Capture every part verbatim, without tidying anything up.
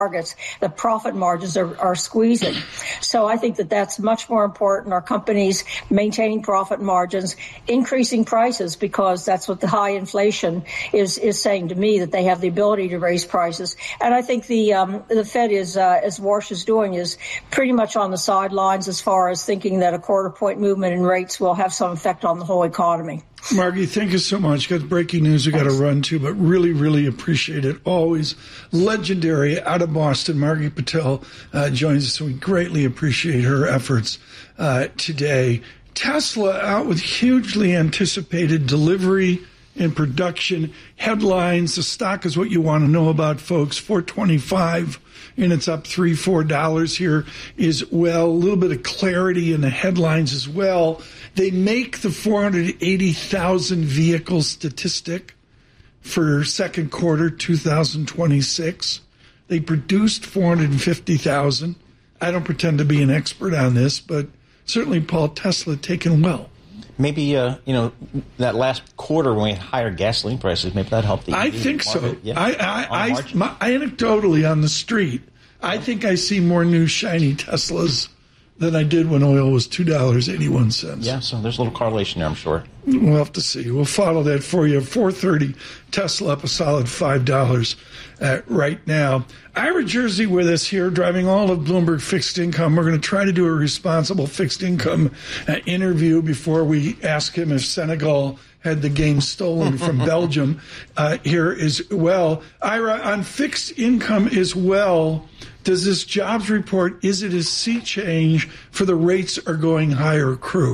targets, the profit margins are, are squeezing. So I think that that's much more important. Our companies maintaining profit margins, increasing prices, because that's what the high inflation is is saying to me, that they have the ability to raise prices. And I think the um, the Fed is, uh, as Warsh is doing, is pretty much on the sidelines as far as thinking that a quarter point movement in rates will have some effect on the whole economy. Margie, thank you so much. Got breaking news we got to run to, but really, really appreciate it. Always legendary out of Boston. Margie Patel uh, joins us, so we greatly appreciate her efforts uh, today. Tesla out with hugely anticipated delivery and production headlines. The stock is what you want to know about, folks. four twenty-five, and it's up three, four dollars here as well. A little bit of clarity in the headlines as well. They make the four hundred eighty thousand vehicle statistic for second quarter two thousand twenty-six. They produced four hundred fifty thousand. I don't pretend to be an expert on this, but certainly Paul, Tesla taken well. Maybe, uh, you know, that last quarter when we had higher gasoline prices, maybe that helped the I think so. Yeah. I, I, I, my, anecdotally on the street, I think I see more new shiny Teslas than I did when oil was two dollars and eighty-one cents. Yeah, so there's a little correlation there, I'm sure. We'll have to see. We'll follow that for you. four thirty, Tesla up a solid five dollars uh, right now. Ira Jersey with us here, driving all of Bloomberg Fixed Income. We're going to try to do a responsible fixed income uh, interview before we ask him if Senegal had the game stolen from Belgium uh, here as well. Ira, on fixed income as well, does this jobs report, is it a sea change for the rates are going higher crew?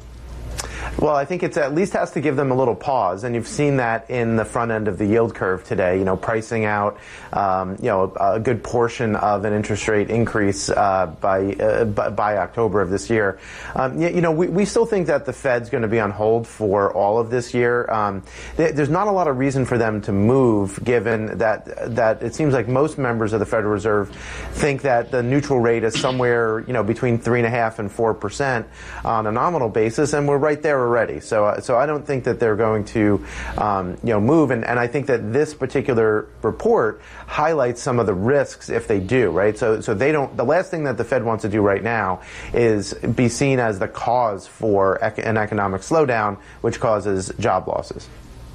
Well, I think it at least has to give them a little pause, and you've seen that in the front end of the yield curve today, you know, pricing out, um, you know, a good portion of an interest rate increase uh, by, uh, by by October of this year. Um, you, you know, we, we still think that the Fed's going to be on hold for all of this year. Um, th- there's not a lot of reason for them to move, given that that it seems like most members of the Federal Reserve think that the neutral rate is somewhere, you know, between three and a half and four percent on a nominal basis, and we're right there already. So, uh, so I don't think that they're going to, um, you know, move. And, and I think that this particular report highlights some of the risks if they do, right? So, so they don't. The last thing that the Fed wants to do right now is be seen as the cause for ec- an economic slowdown, which causes job losses.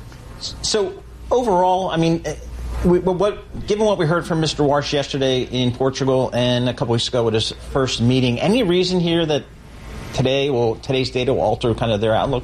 So, overall, I mean, we, what, given what we heard from Mister Warsh yesterday in Portugal and a couple weeks ago at his first meeting, any reason here that Today, will today's data will alter kind of their outlook?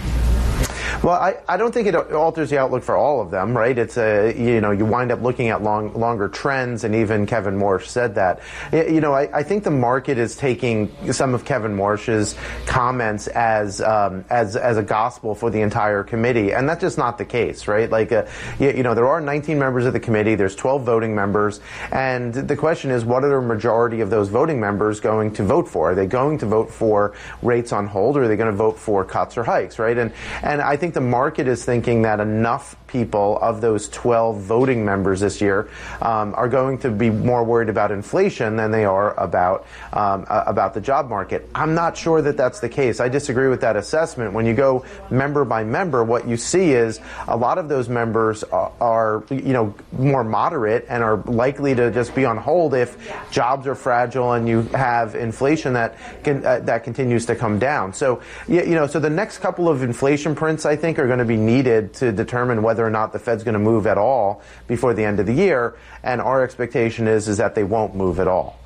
Well, I, I don't think it alters the outlook for all of them, right? It's a, you know, you wind up looking at long, longer trends, and even Kevin Warsh said that. You know, I, I think the market is taking some of Kevin Warsh's comments as, um, as, as a gospel for the entire committee, and that's just not the case, right? Like, uh, you, you know, there are nineteen members of the committee, there's twelve voting members, and the question is, what are the majority of those voting members going to vote for? Are they going to vote for rates on hold, or are they going to vote for cuts or hikes, right? And, and I think the market is thinking that enough people of those twelve voting members this year um, are going to be more worried about inflation than they are about um, uh, about the job market. I'm not sure that that's the case. I disagree with that assessment. When you go member by member, what you see is a lot of those members are, are you know, more moderate and are likely to just be on hold if jobs are fragile and you have inflation that can, uh, that continues to come down. So you know, so the next couple of inflation prints, I think, are going to be needed to determine whether or not the Fed's going to move at all before the end of the year, and our expectation is is that they won't move at all.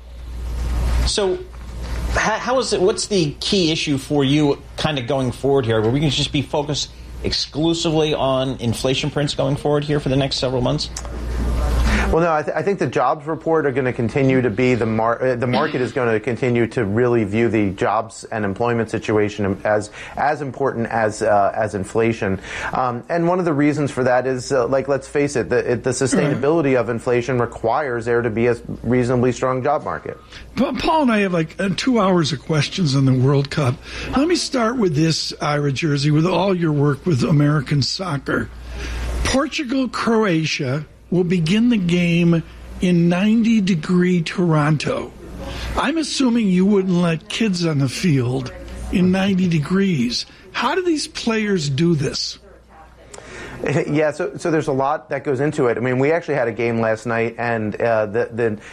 So, how, how is it? What's the key issue for you, kind of going forward here? Where we can just be focused exclusively on inflation prints going forward here for the next several months? Well, no, I, th- I think the jobs report are going to continue to be the mar- uh, the market is going to continue to really view the jobs and employment situation as as important as uh, as inflation. Um, and one of the reasons for that is, uh, like, let's face it, the, it, the sustainability of inflation requires there to be a reasonably strong job market. Paul and I have like uh, two hours of questions on the World Cup. Let me start with this, Ira Jersey, with all your work with American soccer. Portugal, Croatia will begin the game in ninety degree Toronto. I'm assuming you wouldn't let kids on the field in ninety degrees. How do these players do this? Yeah, so so there's a lot that goes into it. I mean, we actually had a game last night, and uh, the the